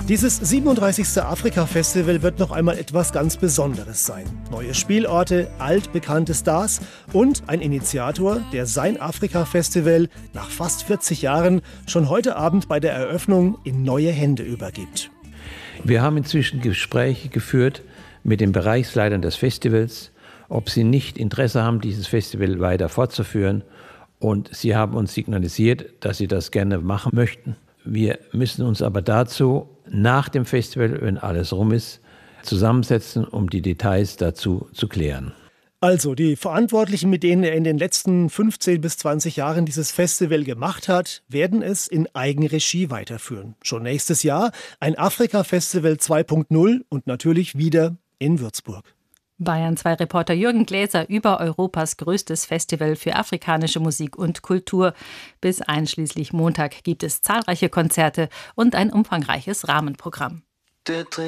Dieses 37. Afrika-Festival wird noch einmal etwas ganz Besonderes sein. Neue Spielorte, altbekannte Stars und ein Initiator, der sein Afrika-Festival nach fast 40 Jahren schon heute Abend bei der Eröffnung in neue Hände übergibt. Wir haben inzwischen Gespräche geführt mit den Bereichsleitern des Festivals, ob sie nicht Interesse haben, dieses Festival weiter fortzuführen. Und sie haben uns signalisiert, dass sie das gerne machen möchten. Wir müssen uns aber dazu nach dem Festival, wenn alles rum ist, zusammensetzen, um die Details dazu zu klären. Also die Verantwortlichen, mit denen er in den letzten 15 bis 20 Jahren dieses Festival gemacht hat, werden es in Eigenregie weiterführen. Schon nächstes Jahr ein Afrika-Festival 2.0 und natürlich wieder in Würzburg. Bayern-2-Reporter Jürgen Gläser über Europas größtes Festival für afrikanische Musik und Kultur. Bis einschließlich Montag gibt es zahlreiche Konzerte und ein umfangreiches Rahmenprogramm.